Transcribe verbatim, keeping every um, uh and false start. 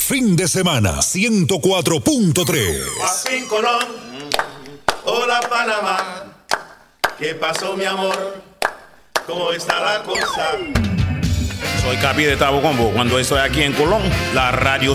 fin de semana. ciento cuatro punto tres. Joaquín Colón, hola Panamá. ¿Qué pasó, mi amor? ¿Cómo está la cosa? Soy Capi de Tabo Combo. Cuando estoy aquí en Colón, la radio